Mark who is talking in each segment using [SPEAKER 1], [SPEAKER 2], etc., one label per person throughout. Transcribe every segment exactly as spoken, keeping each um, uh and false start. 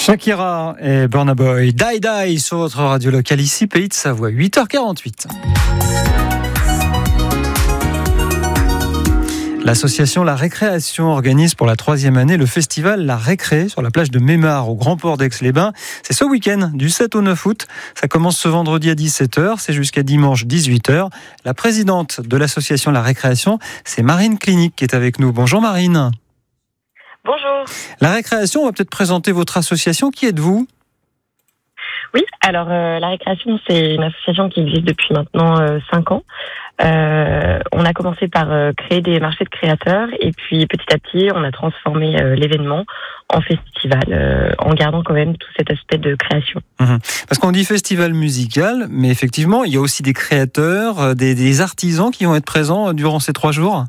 [SPEAKER 1] Shakira et Burna Boy, Die Die sur votre radio locale ici, Pays de Savoie, huit heures quarante-huit. L'association La Récréation organise pour la troisième année le festival La Récré sur la plage de Mémard au Grand Port d'Aix-les-Bains. C'est ce week-end du sept au neuf août. Ça commence ce vendredi à dix-sept heures, c'est jusqu'à dimanche dix-huit heures. La présidente de l'association La Récréation, c'est Marine Clinique qui est avec nous. Bonjour Marine.
[SPEAKER 2] Bonjour.
[SPEAKER 1] La Récréation, on va peut-être présenter votre association. Qui êtes-vous ?
[SPEAKER 2] Oui, alors euh, La Récréation, c'est une association qui existe depuis maintenant euh, cinq ans. Euh, on a commencé par euh, créer des marchés de créateurs et puis petit à petit, on a transformé euh, l'événement en festival, euh, en gardant quand même tout cet aspect de création.
[SPEAKER 1] Mmh. Parce qu'on dit festival musical, mais effectivement, il y a aussi des créateurs, des, des artisans qui vont être présents durant ces trois jours.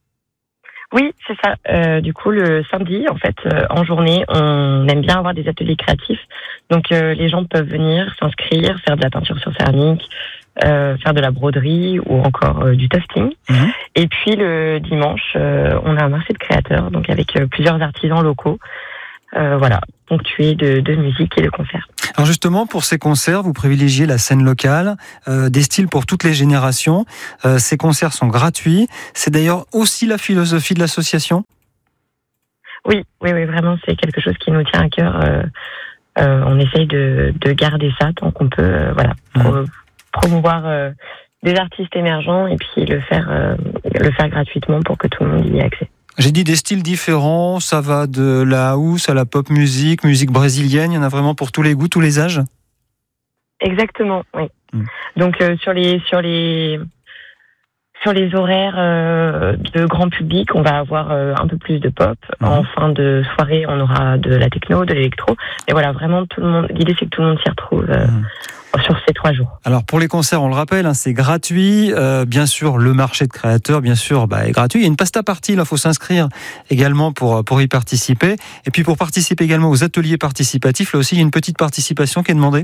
[SPEAKER 2] Oui, c'est ça. Euh, du coup, le samedi, en fait, euh, en journée, on aime bien avoir des ateliers créatifs. Donc, euh, les gens peuvent venir s'inscrire, faire de la peinture sur céramique, euh, faire de la broderie ou encore euh, du tufting. Mmh. Et puis, le dimanche, euh, on a un marché de créateurs, donc avec euh, plusieurs artisans locaux. Euh, voilà, ponctué de, de musique et de concerts.
[SPEAKER 1] Alors justement, pour ces concerts, vous privilégiez la scène locale, euh, des styles pour toutes les générations. Euh, ces concerts sont gratuits. C'est d'ailleurs aussi la philosophie de l'association ?
[SPEAKER 2] Oui, oui, oui, vraiment, c'est quelque chose qui nous tient à cœur. Euh, euh, on essaye de, de garder ça tant qu'on peut, euh, voilà, pour mmh. promouvoir euh, des artistes émergents et puis le faire, euh, le faire gratuitement pour que tout le monde y ait accès.
[SPEAKER 1] J'ai dit des styles différents, ça va de la house à la pop musique, musique brésilienne, il y en a vraiment pour tous les goûts, tous les âges ?
[SPEAKER 2] Exactement, oui. Mmh. Donc euh, sur les sur les sur les horaires euh, de grand public, on va avoir euh, un peu plus de pop. Mmh. En fin de soirée, on aura de la techno, de l'électro. Et voilà, vraiment tout le monde. L'idée c'est que tout le monde s'y retrouve. Euh, mmh. Sur ces trois jours. Alors pour les concerts, on le rappelle, hein, c'est gratuit. Euh, bien sûr, le marché de créateurs, bien sûr, bah, est gratuit. Il y a une pasta party, il faut s'inscrire également pour pour y participer. Et puis pour participer également aux ateliers participatifs, là aussi, il y a une petite participation qui est demandée.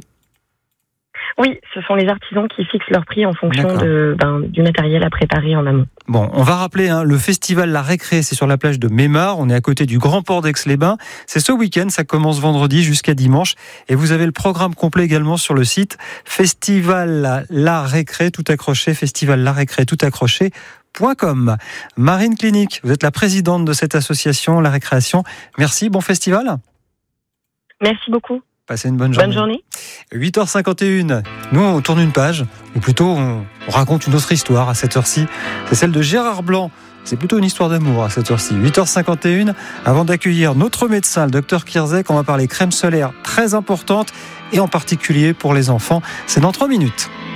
[SPEAKER 2] Oui, ce sont les artisans qui fixent leur prix en fonction de, ben, du matériel à préparer en amont.
[SPEAKER 1] Bon, on va rappeler, hein, le festival La Récré, c'est sur la plage de Mémard. On est à côté du Grand Port d'Aix-les-Bains. C'est ce week-end, ça commence vendredi jusqu'à dimanche. Et vous avez le programme complet également sur le site Festival La Récré, tout accroché, Festival La Récré, tout accroché. .com. Marine Clinique, vous êtes la présidente de cette association La Récréation. Merci, bon festival.
[SPEAKER 2] Merci beaucoup.
[SPEAKER 1] Passez une bonne journée.
[SPEAKER 2] Bonne journée.
[SPEAKER 1] huit heures cinquante et une. Nous, on tourne une page, ou plutôt, on raconte une autre histoire à cette heure-ci. C'est celle de Gérard Blanc. C'est plutôt une histoire d'amour à cette heure-ci. huit heures cinquante et une. Avant d'accueillir notre médecin, le docteur Kierzek, on va parler crème solaire très importante, et en particulier pour les enfants. C'est dans trois minutes.